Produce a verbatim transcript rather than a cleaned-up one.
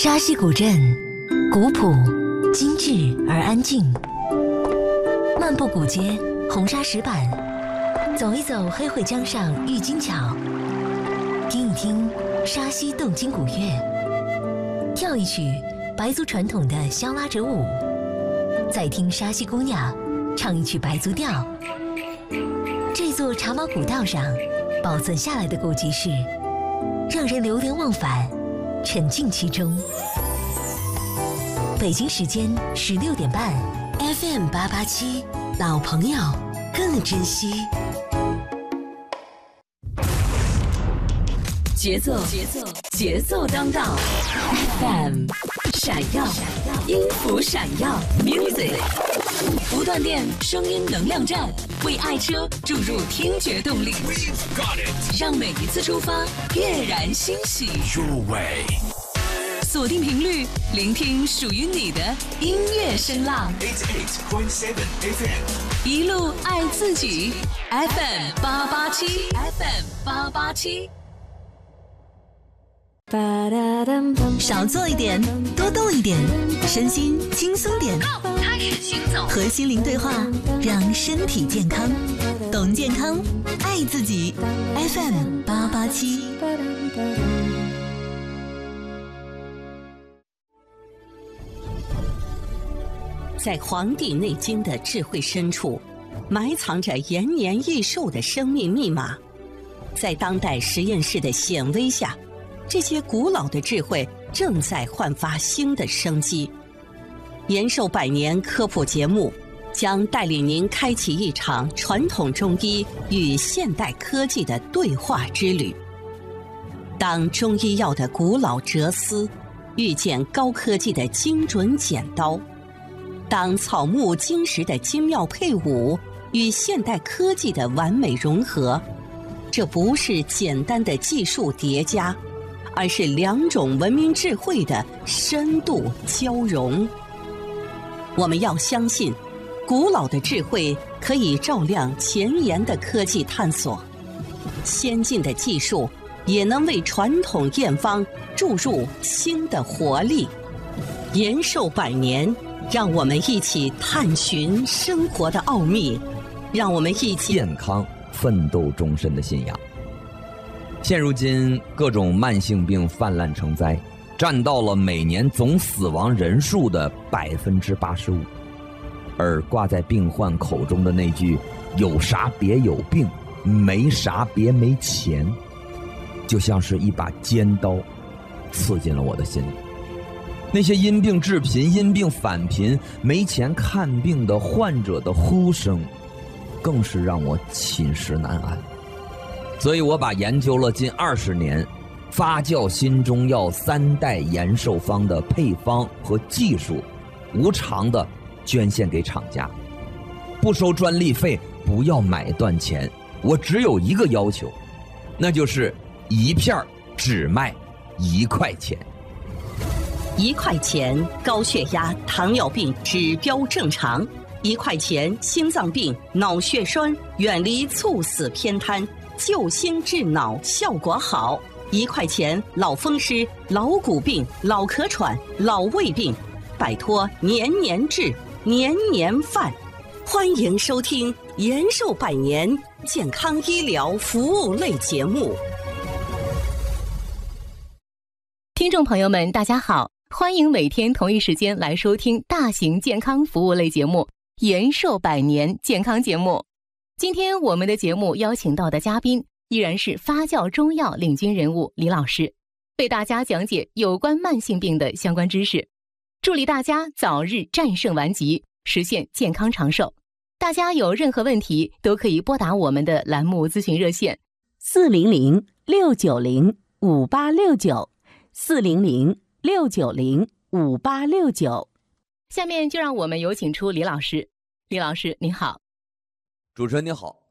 沙溪古镇，古朴、精致而安静。漫步古街，红砂石板，走一走黑会江上郁金桥，听一听沙溪动听古乐，跳一曲白族传统的箫拉者舞，再听沙溪姑娘唱一曲白族调。这座茶毛古道上保存下来的古籍是让人流连忘返，沉浸其中。北京时间十六点半 ，F M 八八七，老朋友更珍惜。节奏，节奏，节奏当道 ，F M 闪耀，音符闪耀 ，Music 不断电，声音能量站，为爱车注入听觉动力，让每一次出发跃然欣喜。锁定频率，聆听属于你的音乐声浪。八十八点七 F M， 一路爱自己 ，F M 八八七 ，F M 八八七。少做一点，多动一点，身心轻松点。开始行走，和心灵对话，让身体健康。懂健康，爱自己 ，F M 八八七。 在《黄帝内经》的智慧深处，埋藏着延年益寿的生命密码。在当代实验室的显微下，这些古老的智慧正在焕发新的生机。延寿百年科普节目将带领您开启一场传统中医与现代科技的对话之旅。当中医药的古老哲思遇见高科技的精准剪刀，当草木金石的精妙配伍与现代科技的完美融合，这不是简单的技术叠加，而是两种文明智慧的深度交融。我们要相信，古老的智慧可以照亮前沿的科技探索，先进的技术也能为传统验方注入新的活力。延寿百年，让我们一起探寻生活的奥秘，让我们一起健康奋斗终身的信仰。现如今各种慢性病泛滥成灾，占到了每年总死亡人数的百分之八十五，而挂在病患口中的那句“有啥别有病，没啥别没钱”，就像是一把尖刀，刺进了我的心里。那些因病致贫、因病返贫、没钱看病的患者的呼声，更是让我寝食难安。所以我把研究了近二十年发酵新中药三代延寿方的配方和技术，无偿的捐献给厂家，不收专利费，不要买断钱。我只有一个要求，那就是一片只卖一块钱。 一块钱高血压、糖尿病指标正常；一块钱心脏病、脑血栓远离猝死偏瘫，救心治脑效果好；一块钱老风湿、老骨病、老咳喘、老胃病，摆脱年年治、年年犯。欢迎收听延寿百年健康医疗服务类节目。 听众朋友们，大家好。欢迎每天同一时间来收听大型健康服务类节目延寿百年健康节目。今天我们的节目邀请到的嘉宾依然是发酵中药领军人物李老师，为大家讲解有关慢性病的相关知识，助力大家早日战胜顽疾，实现健康长寿。大家有任何问题都可以拨打我们的栏目咨询热线四零零六九零五八六九四零零六九零五八六九。 下面就让我们有请出李老师。李老师您好。 主持人您好，